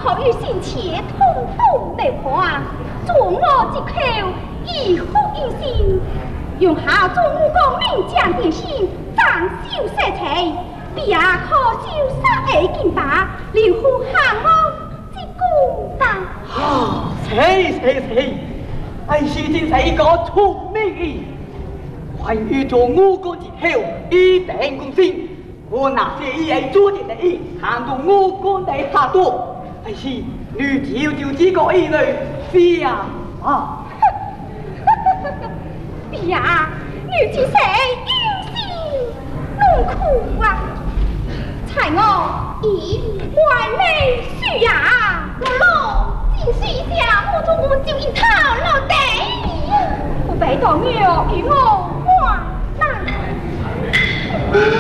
好与心切，通通内化，做我这口以福应心，用好做武功名将点心，长袖色彩，必也可修杀爱金巴，留乎汉王之功大。 啊，是，俺是真是一个聪明人，关于做武功之后，一定公心。我那些以爱做的人，看到武功的下多，还是女就这个一类，是呀啊。 呀，女子谁用心弄苦啊？才我以完美虚呀，罗进水下，我就应讨老得，我背到庙给我。